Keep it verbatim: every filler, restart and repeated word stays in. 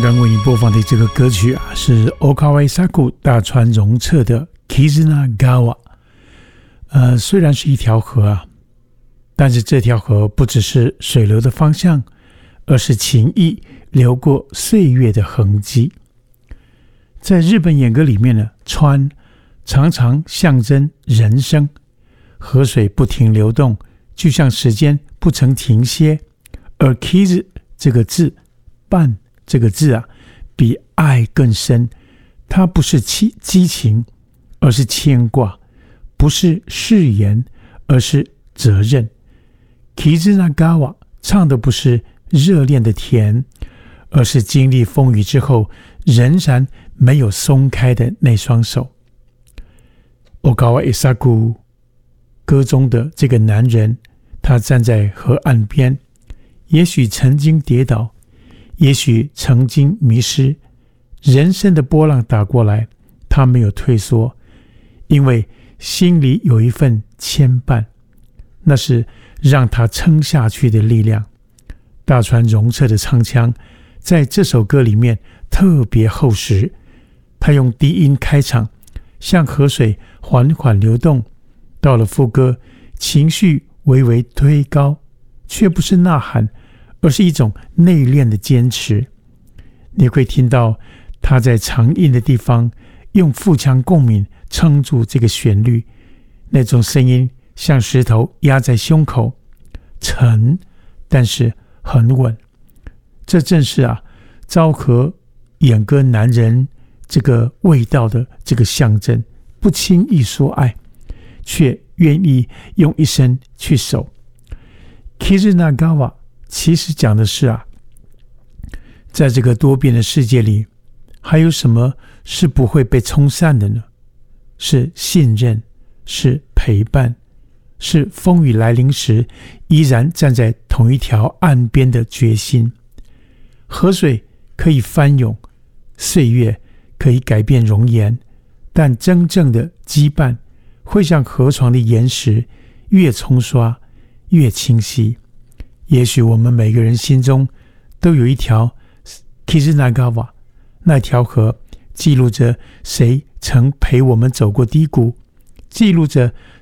刚为你播放的这个歌曲啊，是 Okawa Isaku 大川荣彻的 Kizunagawa。呃，虽然是一条河啊，但是这条河不只是水流的方向，而是情谊流过岁月的痕迹。在日本演歌里面呢，川常常象征人生，河水不停流动，就像时间不曾停歇。而 Kiz 这个字，伴这个字啊，比爱更深。它不是激情，而是牵挂；不是誓言，而是责任。Kizunagawa 唱的不是热恋的甜，而是经历风雨之后仍然没有松开的那双手。Okawa Isaku 歌中的这个男人，他站在河岸边，也许曾经跌倒，也许曾经迷失，人生的波浪打过来，他没有退缩，因为心里有一份牵绊，那是让他撑下去的力量。大川荣彻的唱腔在这首歌里面特别厚实，他用低音开场，像河水缓缓流动，到了副歌，情绪微微推高，却不是呐喊，而是一种内敛的坚持。你会听到他在长音的地方用腹腔共鸣撑住这个旋律，那种声音像石头压在胸口，沉但是很稳。这正是啊昭和演歌男人这个味道的这个象征，不轻易说爱，却愿意用一生去守。 Kizunagawa 其实讲的是啊，在这个多变的世界里，还有什么是不会被冲散的呢？是信任，是陪伴，是风雨来临时依然站在同一条岸边的决心。河水可以翻涌，岁月可以改变容颜，但真正的羁绊会像河床的岩石，越冲刷越清晰。也许我们每个人心中都有一条 Kizunagawa， 那条河记录着谁曾陪我们走过低谷，记录着